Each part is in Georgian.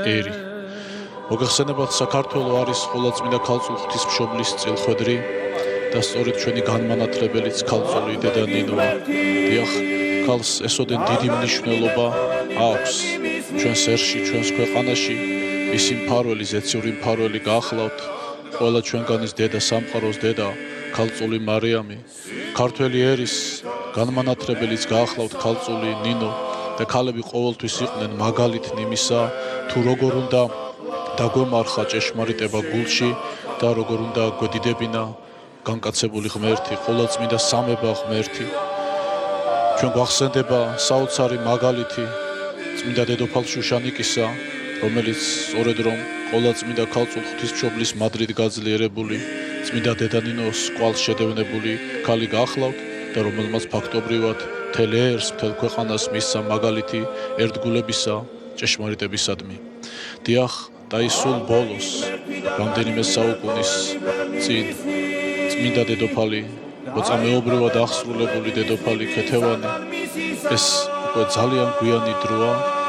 ერი. მოგეხსენებათ, საქართველო არის ყოვლადწმინდა ქალწულ ღვთისმშობლის წილხვედრი და სწორედ ჩვენი განმანათლებელიც ქალწული დედა ნინოა. დიახ, ქალს ესოდენ დიდი მნიშვნელობა აქვს ჩვენს ერში, ჩვენს ქვეყანაში. მისი მფარველი, ზეციური მფარველი გაახლავთ, ყველა ჩვენგანის დედა, სამყაროს დედა, ქალწული მარიამი. ქართველი ერის განმანათლებელიც გაახლავთ ქალწული ნინო და ქალები ყოველთვის იყვნენ მაგალითი იმისა, თუ როგორ უნდა დაგვემარხა ჭეშმარიტება გულში და როგორ უნდა გვედიდებინა განკაცებული ღმერთი, ყოვლადწმინდა სამება ღმერთი. ჩვენ გვახსენდება საოცარი მაგალითი წმინდა დედოფალ შუშანიკისა, რომელიც სწორედ რომ ყოვლადწმინდა ქალწულ ღვთისმშობლის მადრიდ გაძლიერებული წმინდა დედა ნინოს კვალს შედევნებული ქალი გაახლავთ და რომელმაც ფაქტობრივად მთელ ერს, მთელ ქვეყანას მისცა მაგალითი ერთგულებისა, ჭეშმარიტებისადმი. დიახ, და ის სულ ბოლოს, რამდენიმე საუკუნის წინ, წმინდა დედოფალი, მოწამეობრივად აღსრულებული დედოფალი ქეთევანი, ეს უკვე ძალიან გვიანი დროა,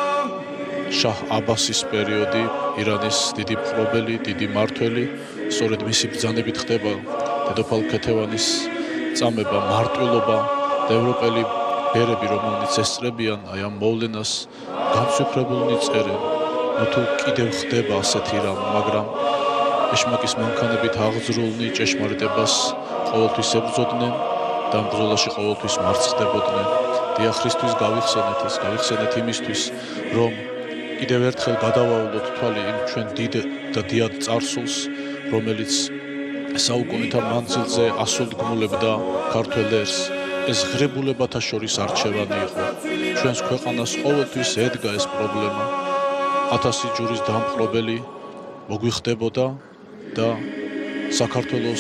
შაჰ აბასის პერიოდი, ირანის დიდი მფლობელი, დიდი მმართველი, სწორედ მისი ბრძანებით ხდება დედოფალ ქეთევანის წამება, მარტვილობა და ევროპელი ბერები, რომელნიც ესწრებიან აი ამ მოვლენას, განსვიფრებულნი წერენ, თუ კიდევ ხდება ასეთი რამ, მაგრამ ეშმაკის მანქანებით აღძრულნი ჭეშმარიტებას ყოველთვის ებრძოდნენ და ამ ბრძოლაში ყოველთვის მარცხ ხდებოდნენ. დიახ, Ქრისტეს გავიხსენეთ იმისთვის, რომ კიდევ ერთხელ გადავაავლოთ თვალი იმ ჩვენ დიდ და დიად წარსულს, რომელიც საუკუნეთა მანძილზე ასოდგმულებდა ქართველ ერს. ეს ღირებულებათა შორის არჩევანი იყო. ჩვენს ქვეყანას ყოველთვის ედგა ეს პრობლემა. 1000 ჯურის დამპყრობელი მოგვიხდებოდა და საქართველოს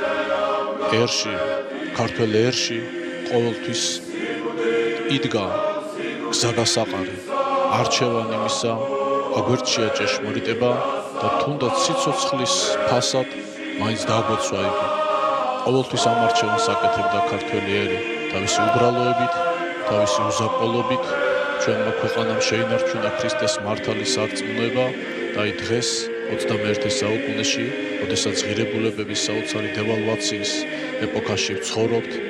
ერში, ქართველ ერში ყოველთვის იდგა გზაგასაყარი, არჩევანი იმისა, აგვერჩია ჭეშმარიტება და თუნდაც სიცოცხლის ფასად მაინც დააგვეცვა იგი. ყოველთვის ამ არჩევანს აკეთებდა ქართველი ერი, თავისი უბრალოებით, თავისი უზაყველობით. ჩვენმა ქვეყანამ შეინარჩუნა ქრისტეს მართალი სარწმუნება და აი დღეს 21 საუკუნეში, როდესაც ღირებულებების საოცარი დევალვაციის ეპოქაში ვცხოვრობთ,